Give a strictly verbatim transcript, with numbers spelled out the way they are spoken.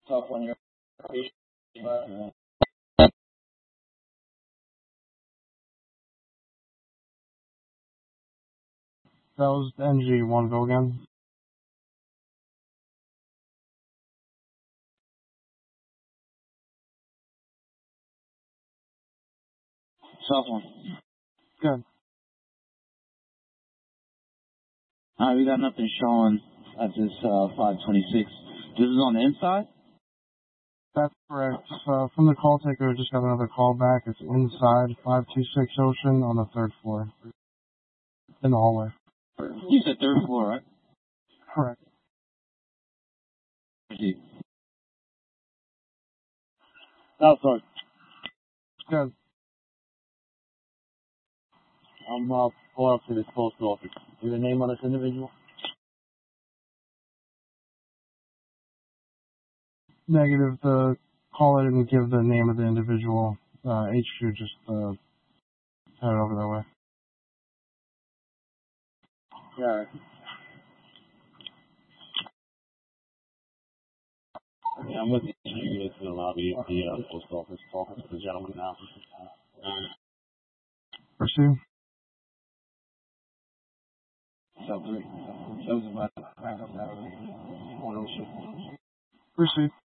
tough when you're patient, but uh, That was N G one. Go again. tough one. Good. Alright, we got nothing showing at this uh, five twenty-six. This is on the inside? That's correct. Uh, from the call taker, just got another call back. It's inside five two six Ocean on the third floor. In the hallway. You said third floor, right? Correct. Oh, sorry. Good. I'm uh, pulling up to this post office. Is the name on this individual? Negative. The caller didn't give the name of the individual. Uh, H Q just uh, headed over that way. Yeah. Okay, I'm with you. You get to the lobby of the uh, post office, talking to the gentleman now. Um, Pursue. so three. That was about five hundred. Proceed.